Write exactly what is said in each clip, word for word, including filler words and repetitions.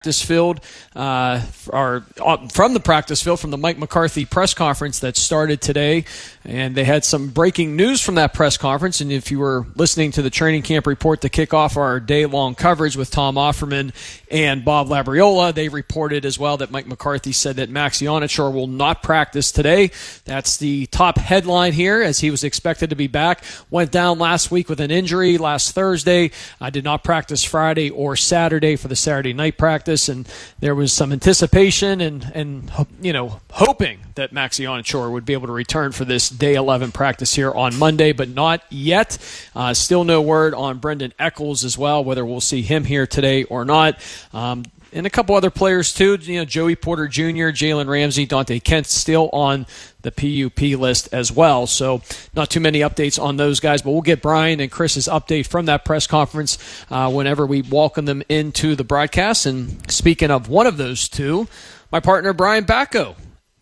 practice field, uh, or uh, from the practice field, from the Mike McCarthy press conference that started today. And they had some breaking news from that press conference. And if you were listening to the training camp report to kick off our day-long coverage with Tom Offerman and Bob Labriola, they reported as well that Mike McCarthy said that Max Ionichor will not practice today. That's the top headline here, as he was expected to be back. Went down last week with an injury last Thursday. I did not practice Friday or Saturday for the Saturday night practice, and there was some anticipation and, and you know, hoping that Max Ionichor would be able to return for this day eleven practice here on Monday, but not yet. Uh, still no word on Brendan Eccles as well, whether we'll see him here today or not. Um, and a couple other players too, you know, Joey Porter Junior, Jalen Ramsey, Dante Kent still on the P U P list as well. So not too many updates on those guys, but we'll get Brian and Chris's update from that press conference uh, whenever we welcome them into the broadcast. And speaking of one of those two, my partner Brian Bacco.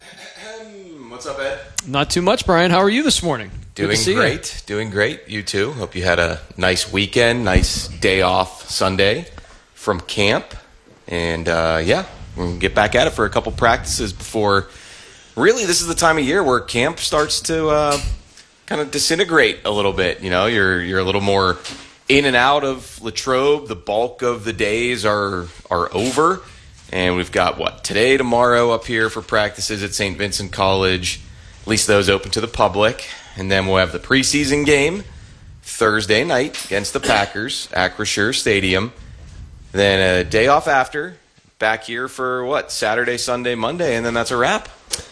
What's up, Ed? Not too much, Brian. How are you this morning? Doing great. You. Doing great. You too. Hope you had a nice weekend, nice day off Sunday from camp. And, uh, yeah, we're going to get back at it for a couple practices before really this is the time of year where camp starts to uh, kind of disintegrate a little bit. You know, you're you're a little more in and out of Latrobe. The bulk of the days are are over. And we've got, what, today, tomorrow up here for practices at Saint Vincent College, at least those open to the public. And then we'll have the preseason game Thursday night against the Packers, Acrisure Stadium. Then a day off after, back here for, what, Saturday, Sunday, Monday, and then that's a wrap.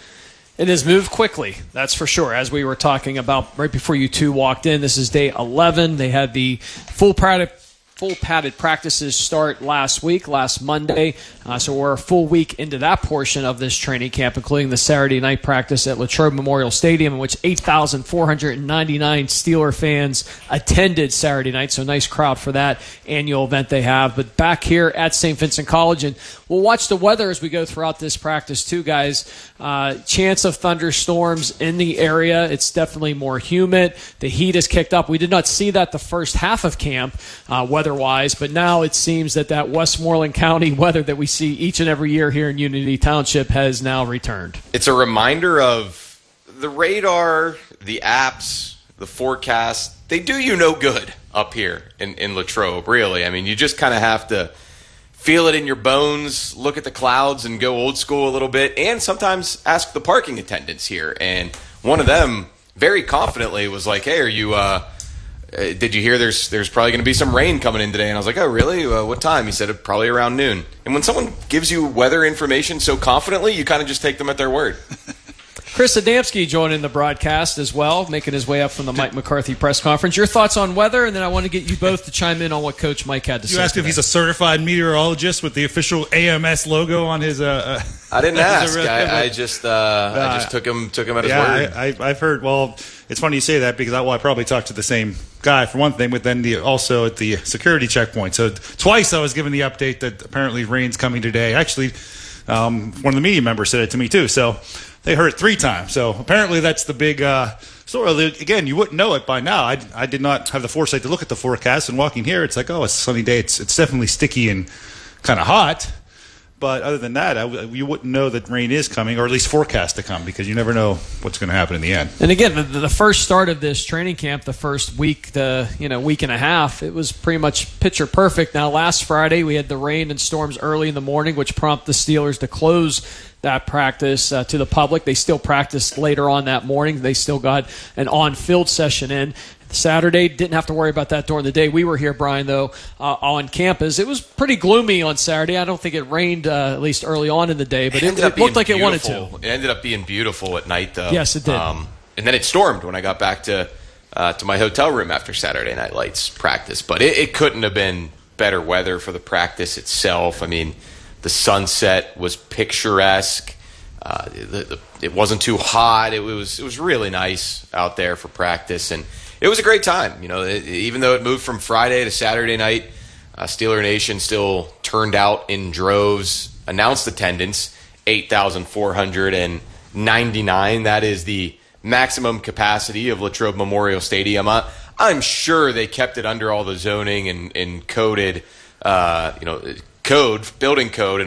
It has moved quickly, that's for sure. As we were talking about right before you two walked in, this is day eleven. They had the full product. Full padded practices start last week, last Monday. Uh, so we're a full week into that portion of this training camp, including the Saturday night practice at Latrobe Memorial Stadium, in which eight thousand four hundred ninety-nine Steeler fans attended Saturday night. So nice crowd for that annual event they have. But back here at Saint Vincent College, and we'll watch the weather as we go throughout this practice too, guys. Uh, chance of thunderstorms in the area. It's definitely more humid. The heat is kicked up. We did not see that the first half of camp, uh, weather-wise, but now it seems that that Westmoreland County weather that we see each and every year here in Unity Township has now returned. It's a reminder of the radar, the apps, the forecast. They do you no good up here in, in Latrobe, really. I mean, you just kind of have to feel it in your bones, look at the clouds and go old school a little bit, and sometimes ask the parking attendants here. And one of them very confidently was like, hey, are you, uh, uh, did you hear there's there's probably going to be some rain coming in today? And I was like, oh, really? Uh, what time? He said, probably around noon. And when someone gives you weather information so confidently, you kind of just take them at their word. Chris Adamski joining the broadcast as well, making his way up from the Mike McCarthy press conference. Your thoughts on weather, and then I want to get you both to chime in on what Coach Mike had to you say. You asked today. if he's a certified meteorologist with the official A M S logo on his. Uh, I didn't ask. I, I just, uh, uh, I just took him, took him at his yeah, word. I, I, I've heard. Well, it's funny you say that because I, well, I probably talked to the same guy for one thing, but then the, also at the security checkpoint. So twice I was given the update that apparently rain's coming today. Actually, um, one of the media members said it to me too. So. They heard it three times. So apparently that's the big uh, story. Again, you wouldn't know it by now. I, I did not have the foresight to look at the forecast. And walking here, it's like, oh, it's a sunny day. It's, it's definitely sticky and kind of hot. But other than that, I, you wouldn't know that rain is coming, or at least forecast to come, because you never know what's going to happen in the end. And again, the, the first start of this training camp, the first week, the you know week and a half, it was pretty much picture perfect. Now, last Friday, we had the rain and storms early in the morning, which prompted the Steelers to close that practice uh, to the public. They still practiced later on that morning. They still got an on-field session in. Saturday, didn't have to worry about that during the day. We were here, Brian, though, uh, on campus. It was pretty gloomy on Saturday. I don't think it rained, uh, at least early on in the day, but it, it, it looked like beautiful. it wanted to. It ended up being beautiful at night, though. Yes, it did. Um, and then it stormed when I got back to uh, to my hotel room after Saturday Night Lights practice. But it, it couldn't have been better weather for the practice itself. I mean, the sunset was picturesque. Uh, the, the, it wasn't too hot. It was it was really nice out there for practice, and it was a great time. You know, it, even though it moved from Friday to Saturday night, uh, Steeler Nation still turned out in droves. Announced attendance eight thousand four hundred ninety-nine. That is the maximum capacity of Latrobe Memorial Stadium. I, I'm sure they kept it under all the zoning and, and coded, uh, you know. code, building code,